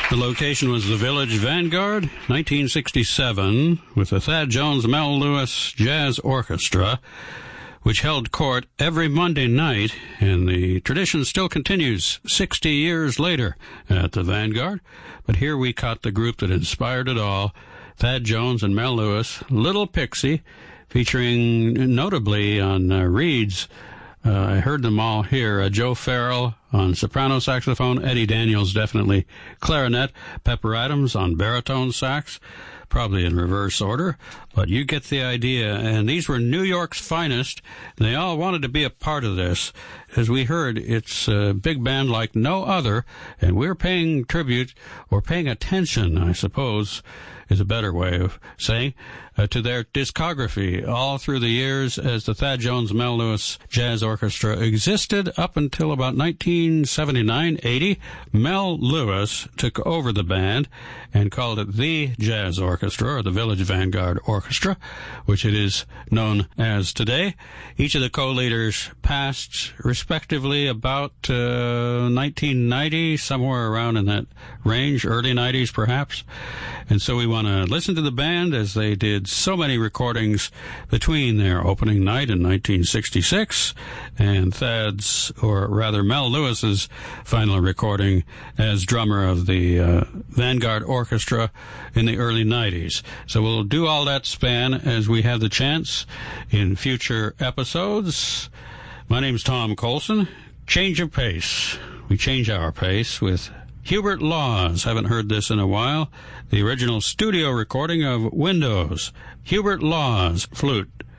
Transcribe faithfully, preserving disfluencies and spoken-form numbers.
The location was the Village Vanguard, nineteen sixty-seven, with the Thad Jones Mel Lewis Jazz Orchestra, which held court every Monday night, and the tradition still continues sixty years later at the Vanguard. But here we caught the group that inspired it all, Thad Jones and Mel Lewis, Little Pixie, featuring notably on uh, reeds. Uh, I heard them all here. Uh, Joe Farrell on soprano saxophone, Eddie Daniels definitely clarinet, Pepper Adams on baritone sax, probably in reverse order, but you get the idea. And these were New York's finest. They all wanted to be a part of this. As we heard, it's a big band like no other, and we're paying tribute, or paying attention, I suppose, is a better way of saying, uh, to their discography all through the years as the Thad Jones Mel Lewis Jazz Orchestra existed up until about nineteen seventy-nine eighty. Mel Lewis took over the band and called it the Jazz Orchestra, or the Village Vanguard Orchestra, which it is known as today. Each of the co-leaders passed respectively about uh, nineteen ninety, somewhere around in that range, early nineties perhaps. And so we want to listen to the band as they did so many recordings between their opening night in nineteen sixty-six and Thad's, or rather Mel Lewis's, final recording as drummer of the uh, Vanguard Orchestra in the early nineties. So we'll do all that span as we have the chance in future episodes. My name's Tom Colson. Change of pace. We change our pace with Hubert Laws. Haven't heard this in a while. The original studio recording of Windows. Hubert Laws, flute.